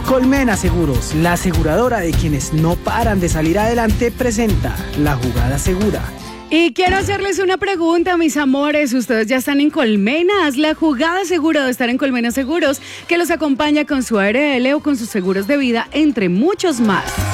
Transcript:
Colmena Seguros, la aseguradora de quienes no paran de salir adelante, presenta La Jugada Segura. Y quiero hacerles una pregunta, mis amores. ¿Ustedes ya están en Colmenas? La jugada segura de estar en Colmenas Seguros, que los acompaña con su ARL o con sus seguros de vida, entre muchos más.